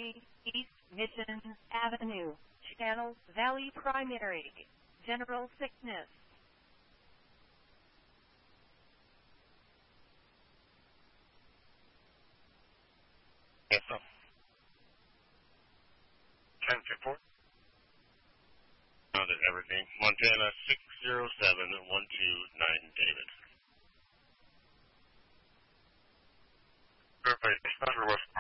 East Mission Avenue, Channel Valley Primary, General Sickness. Yes, sir. 10-4. Found it, everything. Montana 607-129, David. Perfect. Roger,